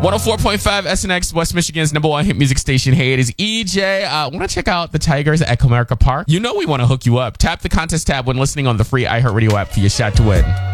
104.5 SNX, West Michigan's number one hit music station. Hey, it is EJ. Want to check out the Tigers at Comerica Park? You know we want to hook you up. Tap the contest tab when listening on the free iHeartRadio app for your shot to win.